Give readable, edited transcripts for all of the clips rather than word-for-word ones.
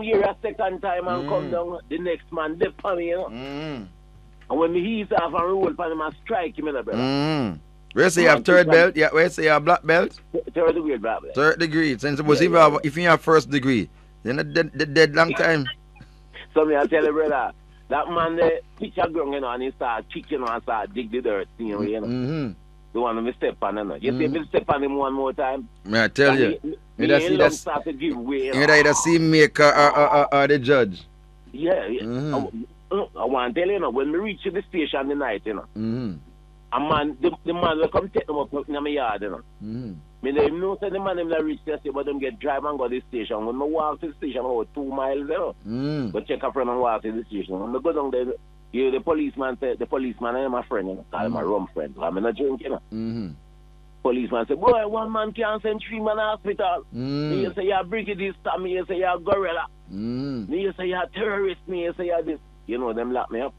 him here a second time and come down, the next man dip on me, you know. And when me he's off and roll for him and strike him, you know, brother. Where say you have third belt? Yeah, where say you have black belt? Third degree black belt. Third degree. Since it was if you have first degree, then the dead long time. So me I tell you, brother, that man the pitcher ground, you know, and he start kicking and start dig the dirt, you know. The one that me step on, you know. You see me step on him one more time. I tell you. He start to give way. You either see maker or the judge. Yeah. I want to tell you, know, when we reach the station the night, you know. A man, the man will come take them up in my yard, you know. Me know say the man them not reach there, but them get drive and go to the station. When I walk to the station about 2 miles, you know. But check a friend and walk to the station. When I go down there, the policeman say, the policeman is my friend, you know. I'm a rum friend. I'm not drink, you know. Policeman say, boy, one man can't send 3 men to hospital. Me say you're brigadier, me say you're gorilla. Me say you're terrorist, me say you're this. You know, them lock me up.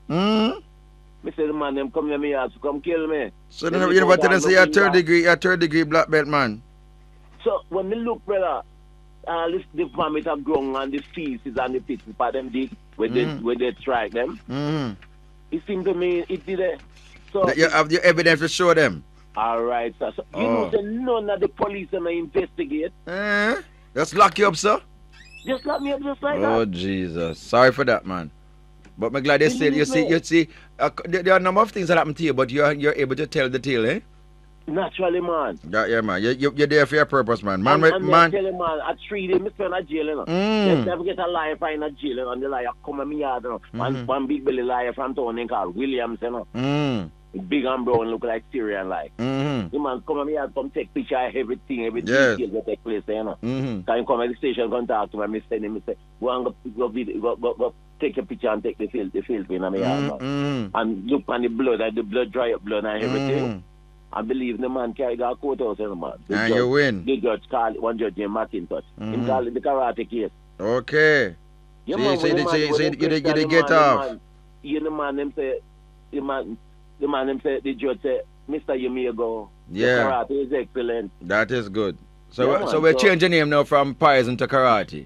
Me say the man them come to me house to come kill me. So then you never tell us you're third degree black belt man. So when me look, brother, this the vomit have grown and the feces and the pits for them dig when they strike them. It seems to me it did it. So you have the evidence to show them. Alright, sir. So you know say none of the police them investigate. Just lock you up, sir. Just lock me up just like that. Oh Jesus. Sorry for that, man. But I'm glad they said, you see, there are a number of things that happen to you, but you're able to tell the tale, eh? Naturally, man. Yeah, man. You're there for your purpose, man. Man. I tell you, man, I 3 days, I spend in jail, you know. Just never get a liar in a jail, you know, and the liar come in my yard, you know. One big belly liar from town called Williams, you know. Big and brown, look like Syrian, like. The man come in my yard, come take picture of everything detail that take place, you know. Can you come at the station, come talk to me, send him, say, go and go take a picture and take the film in my yard, and look on the blood dry up blood and everything. I believe the man carry a courthouse, you know, man. And you win. The judge called one judge named McIntosh. He called it the karate case. Okay. Yeah, so you get off. You know, man, them say, the man them say, the judge say, Mr. You may go. Yeah. The karate is excellent. That is good. So we're changing name now from Poison to karate.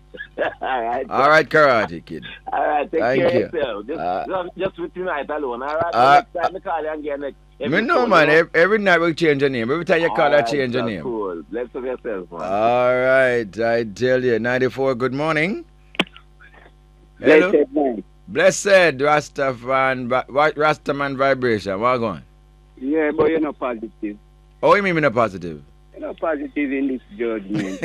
All right, karate kid. All right, take care of yourself. Just with tonight alone. All right, next time I call you again. No, man. Every night we change your name. Every time you call, I change your name. Cool. Bless yourself, man. All right, I tell you. 94, good morning. Hello. Blessed Rastaman vibration. What going? Yeah, but you're not positive. Oh, you mean you're not positive? You're not positive in this judgment.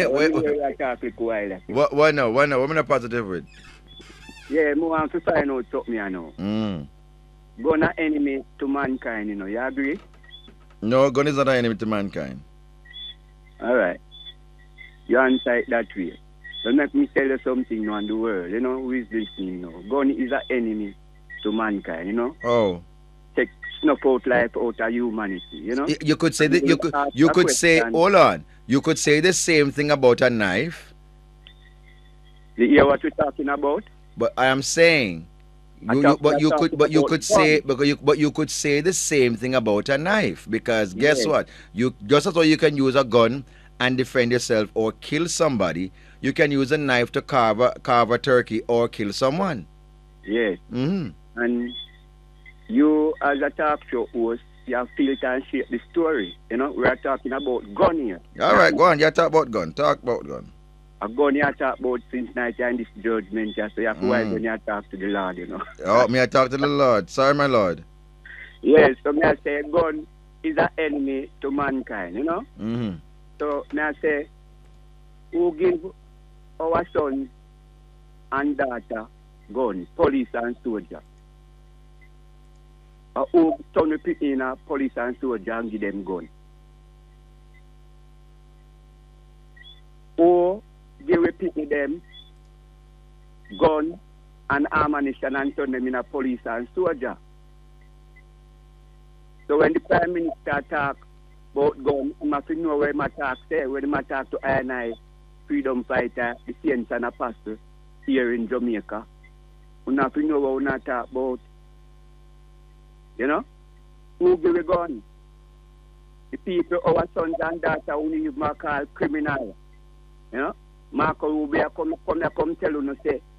What no? What am I not positive with? Yeah, I want to find out something, I know. Gun is enemy to mankind, you know. You agree? No, gun is not an enemy to mankind. All right. You answer it that way. But let me tell you something now in the world, you know, who is listening now. Gun is an enemy to mankind, you know. Oh. Take snuff out life out of humanity, you know. You could say that you could say, hold on. You could say the same thing about a knife. You hear what we're talking about? But I am saying you could say the same thing about a knife, because guess what? You just as well you can use a gun and defend yourself or kill somebody, you can use a knife to carve a turkey or kill someone. Yes. And you as a talk show host, you have filter and shape the story. You know, we are talking about gun here. All right, go on. You talk about gun. Talk about gun. A gun you talk about since night and this judgment, so you have to wise when you talk to the Lord, you know. Oh, me I talk to the Lord. Sorry, my Lord. Yes, so me I say gun is an enemy to mankind, you know. So me I say, who give our son and daughter gun, police and soldier? Who turn the people in a police and soldier and give them gun? Or they will pick them gun and ammunition and turn them in a police and soldier. So when the Prime Minister talk about gun, you must know where he talk say, when he talk to I&I freedom fighter, the saints and apostles here in Jamaica. You have to know what we talk about. You know? Who give a gun? The people, our sons and daughters, who you call criminal. You know? Marco Rubio come tell you, say,